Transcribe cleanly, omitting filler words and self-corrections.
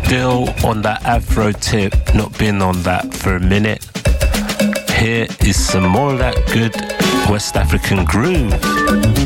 Still on that Afro tip, not been on that for a minute. Here is some more of that good West African groove.